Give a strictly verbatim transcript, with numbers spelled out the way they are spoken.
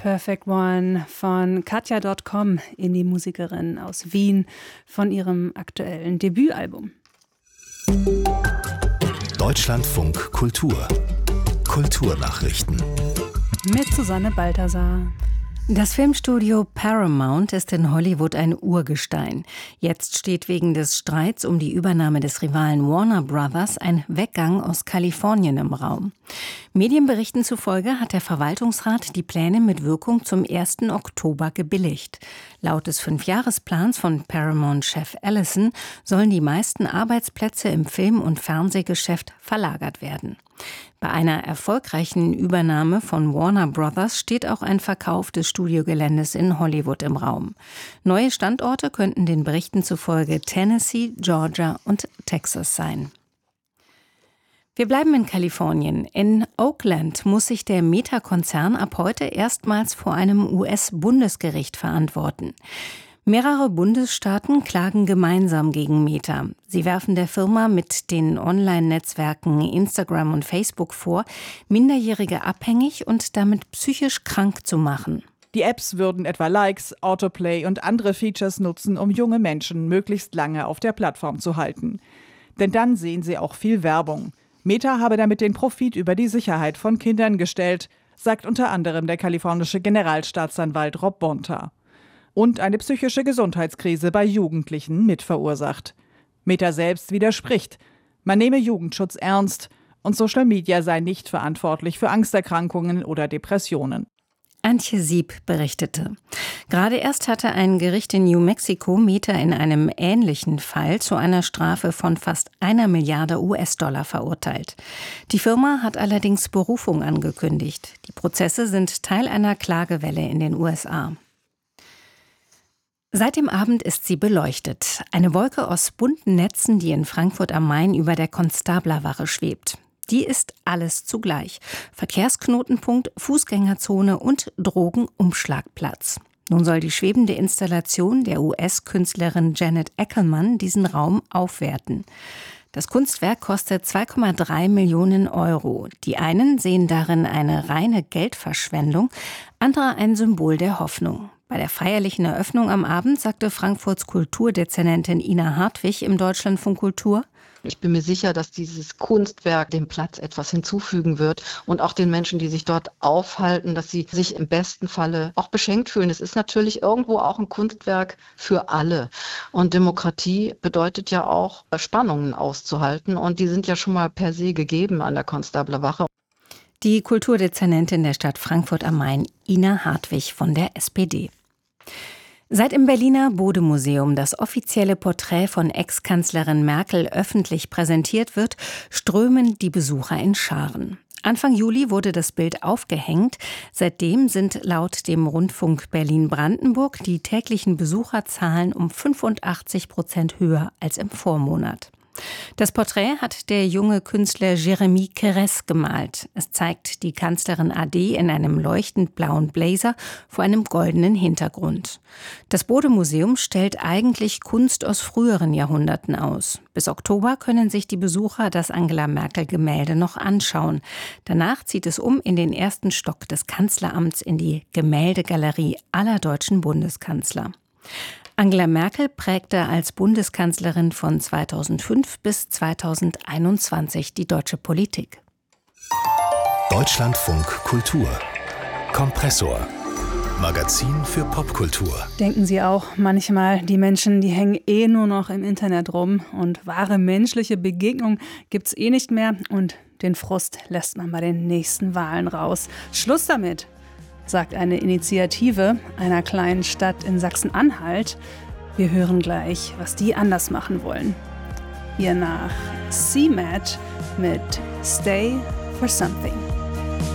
Perfect One von Katja Punkt com, Indie-Musikerin aus Wien, von ihrem aktuellen Debütalbum. Deutschlandfunk Kultur. Kulturnachrichten. Mit Susanne Balthasar. Das Filmstudio Paramount ist in Hollywood ein Urgestein. Jetzt steht wegen des Streits um die Übernahme des Rivalen Warner Brothers ein Weggang aus Kalifornien im Raum. Medienberichten zufolge hat der Verwaltungsrat die Pläne mit Wirkung zum ersten Oktober gebilligt. Laut des Fünfjahresplans von Paramount-Chef Ellison sollen die meisten Arbeitsplätze im Film- und Fernsehgeschäft verlagert werden. Bei einer erfolgreichen Übernahme von Warner Brothers steht auch ein Verkauf des Studiogeländes in Hollywood im Raum. Neue Standorte könnten den Berichten zufolge Tennessee, Georgia und Texas sein. Wir bleiben in Kalifornien. In Oakland muss sich der Meta-Konzern ab heute erstmals vor einem U S-Bundesgericht verantworten. Mehrere Bundesstaaten klagen gemeinsam gegen Meta. Sie werfen der Firma mit den Online-Netzwerken Instagram und Facebook vor, Minderjährige abhängig und damit psychisch krank zu machen. Die Apps würden etwa Likes, Autoplay und andere Features nutzen, um junge Menschen möglichst lange auf der Plattform zu halten. Denn dann sehen sie auch viel Werbung. Meta habe damit den Profit über die Sicherheit von Kindern gestellt, sagt unter anderem der kalifornische Generalstaatsanwalt Rob Bonta. Und eine psychische Gesundheitskrise bei Jugendlichen mit verursacht. Meta selbst widerspricht. Man nehme Jugendschutz ernst und Social Media sei nicht verantwortlich für Angsterkrankungen oder Depressionen. Antje Sieb berichtete. Gerade erst hatte ein Gericht in New Mexico Meta in einem ähnlichen Fall zu einer Strafe von fast einer Milliarde U S-Dollar verurteilt. Die Firma hat allerdings Berufung angekündigt. Die Prozesse sind Teil einer Klagewelle in den U S A. Seit dem Abend ist sie beleuchtet. Eine Wolke aus bunten Netzen, die in Frankfurt am Main über der Konstablerwache schwebt. Die ist alles zugleich. Verkehrsknotenpunkt, Fußgängerzone und Drogenumschlagplatz. Nun soll die schwebende Installation der U S-Künstlerin Janet Ackerman diesen Raum aufwerten. Das Kunstwerk kostet zwei Komma drei Millionen Euro. Die einen sehen darin eine reine Geldverschwendung, andere ein Symbol der Hoffnung. Bei der feierlichen Eröffnung am Abend sagte Frankfurts Kulturdezernentin Ina Hartwig im Deutschlandfunk Kultur: Ich bin mir sicher, dass dieses Kunstwerk dem Platz etwas hinzufügen wird und auch den Menschen, die sich dort aufhalten, dass sie sich im besten Falle auch beschenkt fühlen. Es ist natürlich irgendwo auch ein Kunstwerk für alle. Und Demokratie bedeutet ja auch, Spannungen auszuhalten. Und die sind ja schon mal per se gegeben an der Konstablerwache. Die Kulturdezernentin der Stadt Frankfurt am Main, Ina Hartwig von der S P D. Seit im Berliner Bode-Museum das offizielle Porträt von Ex-Kanzlerin Merkel öffentlich präsentiert wird, strömen die Besucher in Scharen. Anfang Juli wurde das Bild aufgehängt. Seitdem sind laut dem Rundfunk Berlin-Brandenburg die täglichen Besucherzahlen um fünfundachtzig Prozent höher als im Vormonat. Das Porträt hat der junge Künstler Jeremy Kerez gemalt. Es zeigt die Kanzlerin A D in einem leuchtend blauen Blazer vor einem goldenen Hintergrund. Das Bode-Museum stellt eigentlich Kunst aus früheren Jahrhunderten aus. Bis Oktober können sich die Besucher das Angela-Merkel-Gemälde noch anschauen. Danach zieht es um in den ersten Stock des Kanzleramts in die Gemäldegalerie aller deutschen Bundeskanzler. Angela Merkel prägte als Bundeskanzlerin von zweitausendfünf bis zweitausendeinundzwanzig die deutsche Politik. Deutschlandfunk Kultur. Kompressor. Magazin für Popkultur. Denken Sie auch manchmal, die Menschen, die hängen eh nur noch im Internet rum und wahre menschliche Begegnung gibt's eh nicht mehr und den Frust lässt man bei den nächsten Wahlen raus. Schluss damit, sagt eine Initiative einer kleinen Stadt in Sachsen-Anhalt. Wir hören gleich, was die anders machen wollen. Hier nach C M A T mit Stay for Something.